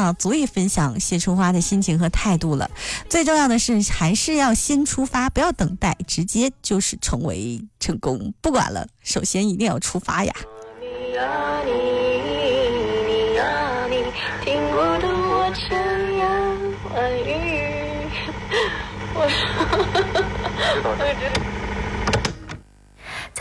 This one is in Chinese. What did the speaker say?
呢，足以分享谢春花的心情和态度了。最重要的是，还是要先出发，不要等待，直接就是成为成功。不管了，首先一定要出发呀。你啊你，你啊你，听不懂我千言万语。我